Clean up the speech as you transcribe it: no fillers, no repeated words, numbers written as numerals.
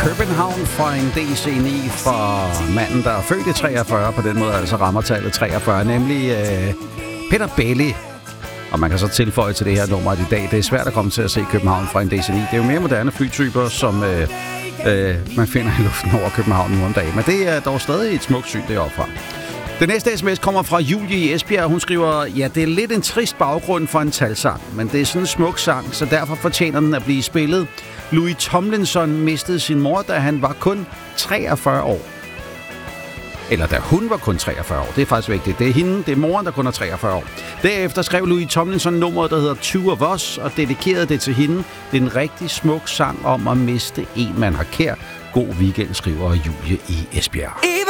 København fra en DC9 fra manden, der er født i 43, på den måde altså rammer tallet 43, nemlig Peter Belli. Og man kan så tilføje til det her nummer i dag. Det er svært at komme til at se København fra en DC9. Det er jo mere moderne flytyper, som man finder i luften over København nu om dagen. Men det er dog stadig et smukt syn deroppe fra. Den næste sms kommer fra Julie i Esbjerg. Hun skriver, ja, det er lidt en trist baggrund for en talsang, men det er sådan en smuk sang, så derfor fortjener den at blive spillet. Louis Tomlinson mistede sin mor, da han var kun 43 år. Eller da hun var kun 43 år. Det er faktisk vigtigt. Det er hende, det er moren, der kun er 43 år. Derefter skrev Louis Tomlinson nummeret, der hedder Two of Us, og dedikerede det til hende. Det er en rigtig smuk sang om at miste en, man har kær. God weekend, skriver Julie i Esbjerg.